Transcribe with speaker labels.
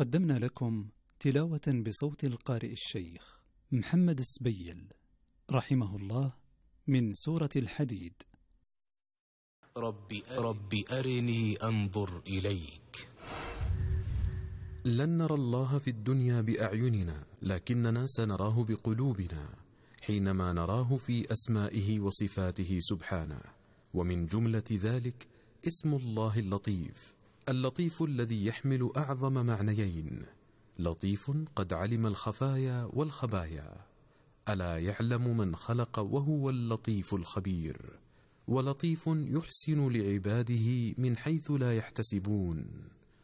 Speaker 1: قدمنا لكم تلاوة بصوت القارئ الشيخ محمد السبيل رحمه الله من سورة الحديد.
Speaker 2: رب أرني أنظر إليك.
Speaker 3: لن نرى الله في الدنيا بأعيننا، لكننا سنراه بقلوبنا حينما نراه في أسمائه وصفاته سبحانه. ومن جملة ذلك اسم الله اللطيف، اللطيف الذي يحمل أعظم معنيين: لطيف قد علم الخفايا والخبايا، ألا يعلم من خلق وهو اللطيف الخبير، ولطيف يحسن لعباده من حيث لا يحتسبون.